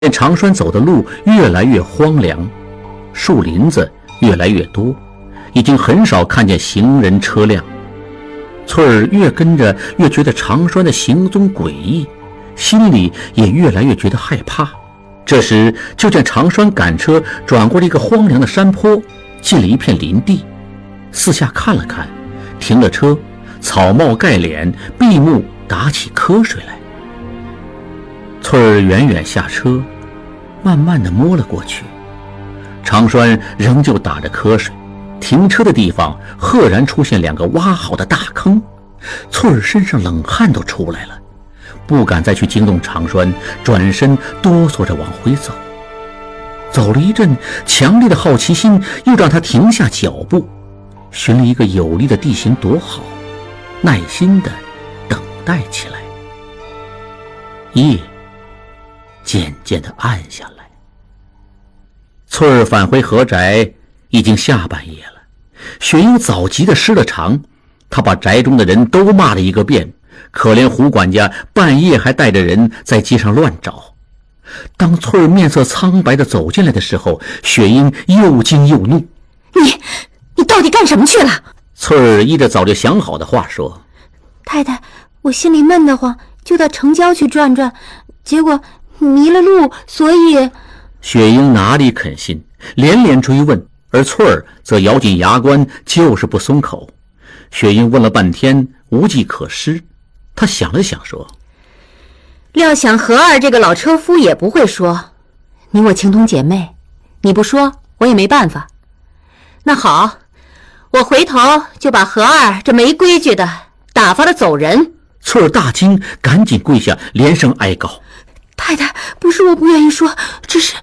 长栓走的路越来越荒凉，树林子越来越多，已经很少看见行人车辆。翠儿越跟着越觉得长栓的行踪诡异，心里也越来越觉得害怕。这时就见长栓赶车转过了一个荒凉的山坡，进了一片林地，四下看了看，停了车，草帽盖脸，闭目打起瞌睡来。翠儿远远下车，慢慢地摸了过去，长栓仍旧打着瞌睡，停车的地方赫然出现2个挖好的大坑。翠儿身上冷汗都出来了，不敢再去惊动长栓，转身哆嗦着往回走。走了一阵，强烈的好奇心又让他停下脚步，寻了一个有利的地形躲好，耐心地等待起来。夜渐渐地暗下来，翠儿返回何宅已经下半夜了。雪英早急得失了常，她把宅中的人都骂了一个遍，可怜胡管家半夜还带着人在街上乱找。当翠儿面色苍白地走进来的时候，雪英又惊又怒： 你到底干什么去了？ 翠儿依着早就想好的话说： 太太，我心里闷得慌，就到城郊去转转，结果迷了路，所以…… 雪英哪里肯信，连连追问，而翠儿则咬紧牙关，就是不松口。雪英问了半天，无计可施，她想了想说： 料想何二这个老车夫也不会说，你我情同姐妹，你不说我也没办法。那好，我回头就把何二这没规矩的打发了走人。 翠儿大惊，赶紧跪下，连声哀告： 太太，不是我不愿意说，只是……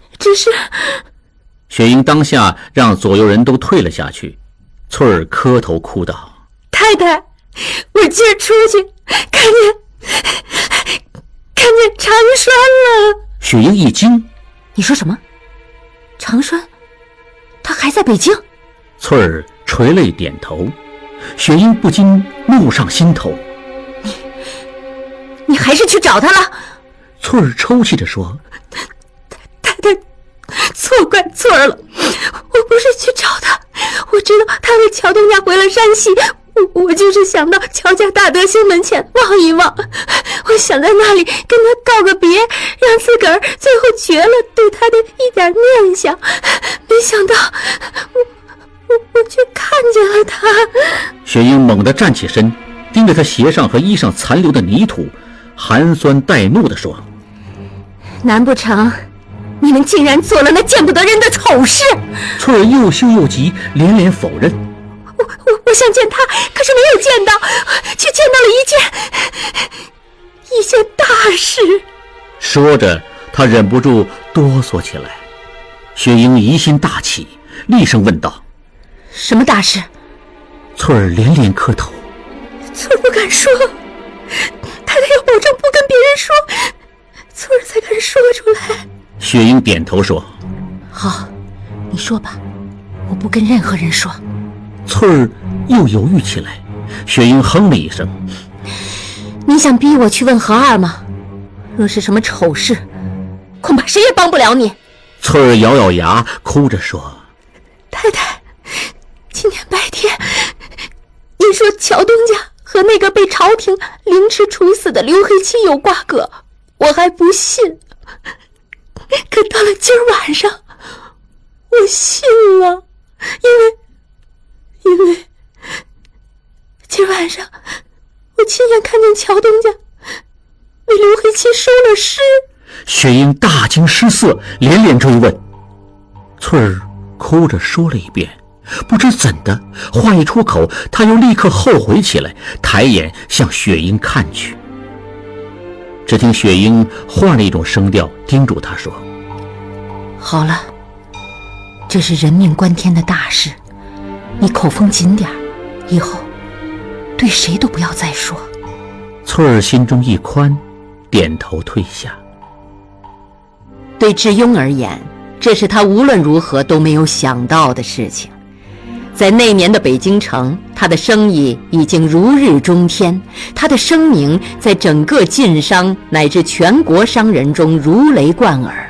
雪英当下让左右人都退了下去。翠儿磕头哭道： 太太，我今儿出去看见长栓了。 雪英一惊： 你说什么？长栓他还在北京？ 翠儿垂泪点头。雪英不禁怒上心头： 你还是去找他了？ 翠儿抽泣着说： 太太，错怪翠儿了，我不是去找他，我知道他和乔东家回了山西，我就是想到乔家大德兴门前望一望，我想在那里跟他告个别，让自个儿最后绝了对他的一点念想，没想到我却看见了他。 雪英猛地站起身，盯着他鞋上和衣上残留的泥土，寒酸带怒地说： 难不成你们竟然做了那见不得人的丑事？ 翠儿又羞又急，连连否认： 我想见他，可是没有见到，却见到了一件大事。 说着他忍不住哆嗦起来。雪英疑心大起，厉声问道： 什么大事？ 翠儿连连磕头： 翠儿不敢说，太太要保证不跟别人说，翠儿才敢说出来。 雪英点头说： 好，你说吧，我不跟任何人说。 翠儿又犹豫起来。雪英哼了一声： 你想逼我去问何二吗？若是什么丑事，恐怕谁也帮不了你。 翠儿咬咬牙，哭着说： 太太，今天白天你说乔东家和那个被朝廷凌迟处死的刘黑七有瓜葛，我还不信，可到了今儿晚上我信了，因为今儿晚上我亲眼看见乔东家为刘黑七收了尸。 雪英大惊失色，连连追问。翠儿哭着说了一遍，不知怎的，话一出口，他又立刻后悔起来，抬眼向雪英看去。只听雪英换了一种声调叮嘱他说： 好了，这是人命关天的大事，你口风紧点，以后对谁都不要再说。 翠儿心中一宽，点头退下。 对智庸而言，这是他无论如何都没有想到的事情。 在那年的北京城，他的生意已经如日中天，他的声名在整个晋商乃至全国商人中如雷贯耳。